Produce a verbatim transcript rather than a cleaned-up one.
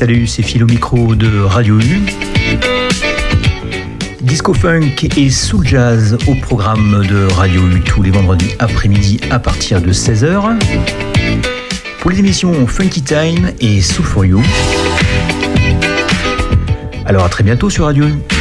salut, c'est Phil au micro de Radio U. Disco Funk et Soul Jazz au programme de Radio U tous les vendredis après-midi à partir de seize heures. Pour les émissions Funky Time et Soul for You. Alors à très bientôt sur Radio U.